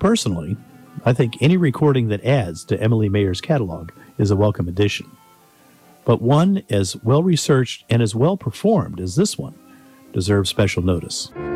Personally, I think any recording that adds to Emily Mayer's catalog is a welcome addition. But one as well-researched and as well-performed as this one deserves special notice.